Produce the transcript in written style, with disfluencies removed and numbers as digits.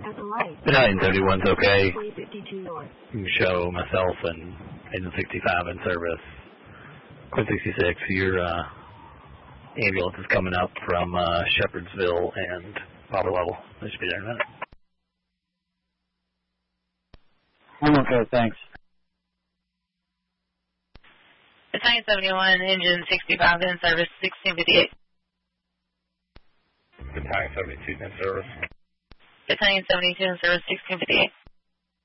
Battalion 71's okay. You can show myself and Agent 65 in service. Quinn 66, your ambulance is coming up from Shepherdsville and Poplar Level. They should be there in a minute. I'm okay, thanks. Battalion 71, Engine 65 in service, 1658. Battalion 72 in service. Battalion 72 in service, 1658.